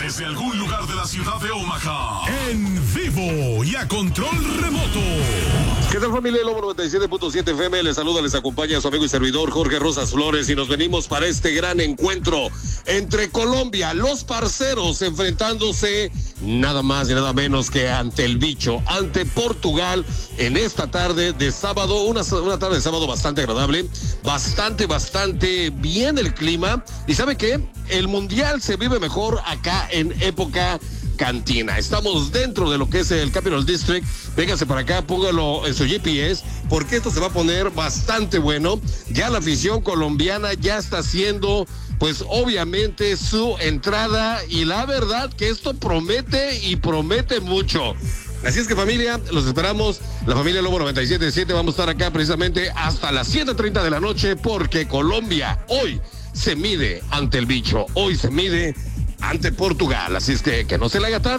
desde algún lugar de la ciudad de Omaha, en vivo y a control remoto. ¿Qué tal, familia? Lobo 97.7 FM, les saluda, les acompaña su amigo y servidor Jorge Rosas Flores, y nos venimos para este gran encuentro entre Colombia, los parceros, enfrentándose nada más y nada menos que ante el bicho, ante Portugal, en esta tarde de sábado, una tarde de sábado bastante agradable, bastante bien el clima, y ¿sabe qué? El mundial se vive mejor acá en época cantina. Estamos dentro de lo que es el Capital District. Véngase para acá, póngalo en su GPS, porque esto se va a poner bastante bueno. Ya la afición colombiana ya está haciendo, pues obviamente, su entrada, y la verdad que esto promete y promete mucho. Así es que, familia, los esperamos. La familia Lobo 97.7, vamos a estar acá precisamente hasta las 7:30 de la noche, porque Colombia hoy se mide ante el bicho, hoy se mide ante Portugal. Así es que no se le haga tarde.